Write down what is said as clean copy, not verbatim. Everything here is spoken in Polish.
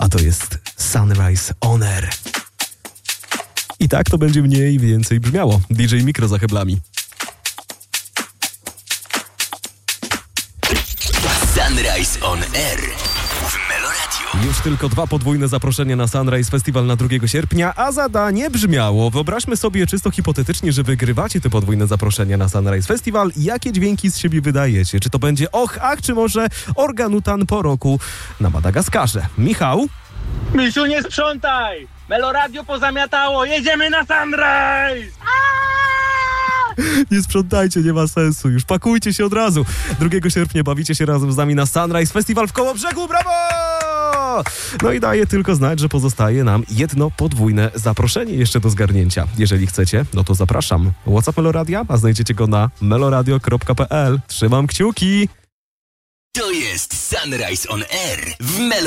a to jest Sunrise On Air. I tak to będzie mniej więcej brzmiało. DJ Mikro za heblami. Sunrise On Air w Meloradiu. Już tylko 2 podwójne zaproszenia na Sunrise Festival na 2 sierpnia, a zadanie brzmiało. Wyobraźmy sobie czysto hipotetycznie, że wygrywacie te podwójne zaproszenia na Sunrise Festival. Jakie dźwięki z siebie wydajecie? Czy to będzie och, ach, czy może organutan po roku na Madagaskarze? Michał? Misiu, nie sprzątaj! Meloradio pozamiatało, jedziemy na Sunrise! Nie sprzątajcie, nie ma sensu. Już pakujcie się od razu. 2 sierpnia bawicie się razem z nami na Sunrise Festival w Kołobrzegu. Brawo! No i daje tylko znać, że pozostaje nam jedno podwójne zaproszenie jeszcze do zgarnięcia. Jeżeli chcecie, no to zapraszam. WhatsApp Meloradia, a znajdziecie go na meloradio.pl. Trzymam kciuki. To jest Sunrise On Air w Meloradiu.